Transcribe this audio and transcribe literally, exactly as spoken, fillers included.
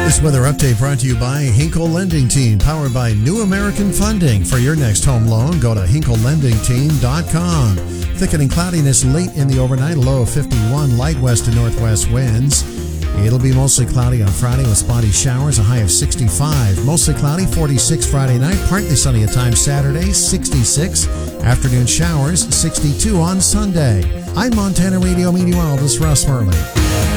This weather update brought to you by Hinkle Lending Team, powered by New American Funding. For your next home loan, go to hinkle lending team dot com. Thickening cloudiness late in the overnight, a low of fifty-one, light west to northwest winds. It'll be mostly cloudy on Friday with spotty showers, a high of sixty-five. Mostly cloudy, forty-six Friday night, partly sunny at times Saturday, sixty-six. Afternoon showers, sixty-two on Sunday. I'm Montana Radio meteorologist Russ Murley.